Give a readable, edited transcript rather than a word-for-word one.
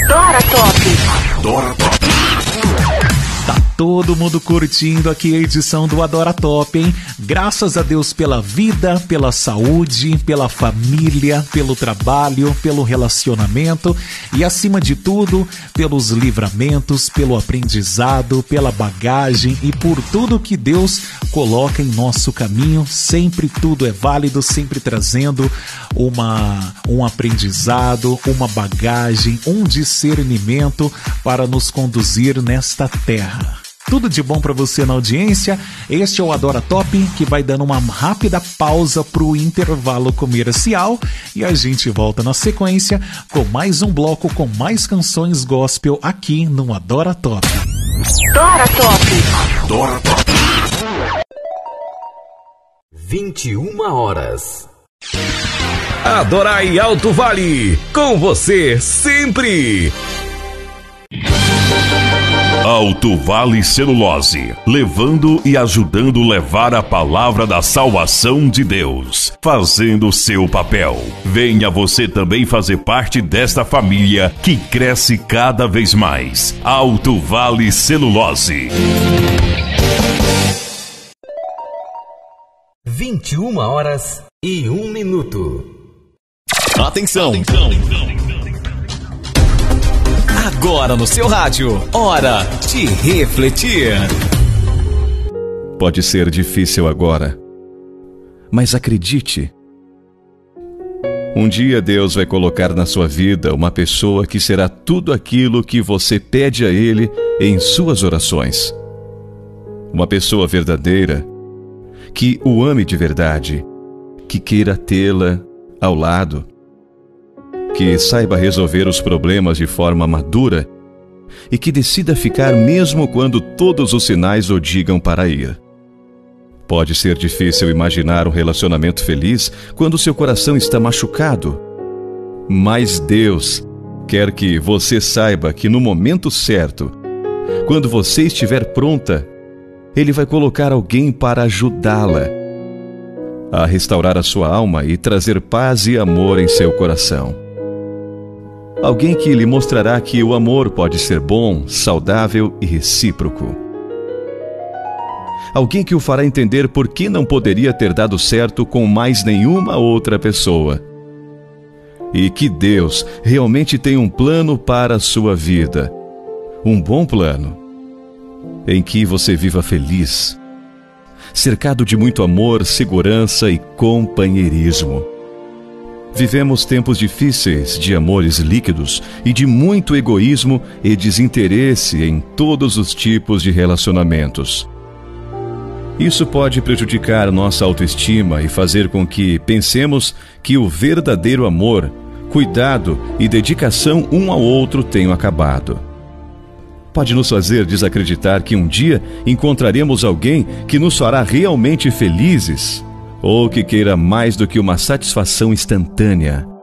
Adora Top. Adora Top. Tá todo mundo curtindo aqui a edição do Adora Top, hein? Graças a Deus pela vida, pela saúde, pela família, pelo trabalho, pelo relacionamento e, acima de tudo, pelos livramentos, pelo aprendizado, pela bagagem e por tudo que Deus coloca em nosso caminho. Sempre tudo é válido, sempre trazendo um aprendizado, uma bagagem, um discernimento para nos conduzir nesta terra. Tudo de bom para você na audiência. Este é o Adora Top, que vai dando uma rápida pausa para o intervalo comercial e a gente volta na sequência com mais um bloco com mais canções gospel aqui no Adora Top. Adora Top. Adora Top. 21 horas. Adorai Alto Vale, com você sempre. Alto Vale Celulose, levando e ajudando levar a palavra da salvação de Deus, fazendo seu papel. Venha você também fazer parte desta família que cresce cada vez mais. Alto Vale Celulose. 21 horas e 1 minuto. Atenção! Agora no seu rádio, hora de refletir. Pode ser difícil agora, mas acredite. Um dia Deus vai colocar na sua vida uma pessoa que será tudo aquilo que você pede a Ele em suas orações. Uma pessoa verdadeira, que o ame de verdade, que queira tê-la ao lado, que saiba resolver os problemas de forma madura e que decida ficar mesmo quando todos os sinais o digam para ir. Pode ser difícil imaginar um relacionamento feliz quando seu coração está machucado, mas Deus quer que você saiba que no momento certo, quando você estiver pronta, Ele vai colocar alguém para ajudá-la a restaurar a sua alma e trazer paz e amor em seu coração. Alguém que lhe mostrará que o amor pode ser bom, saudável e recíproco. Alguém que o fará entender por que não poderia ter dado certo com mais nenhuma outra pessoa. E que Deus realmente tem um plano para a sua vida. Um bom plano, em que você viva feliz, cercado de muito amor, segurança e companheirismo. Vivemos tempos difíceis de amores líquidos e de muito egoísmo e desinteresse em todos os tipos de relacionamentos. Isso pode prejudicar nossa autoestima e fazer com que pensemos que o verdadeiro amor, cuidado e dedicação um ao outro tenham acabado. Pode nos fazer desacreditar que um dia encontraremos alguém que nos fará realmente felizes, ou que queira mais do que uma satisfação instantânea.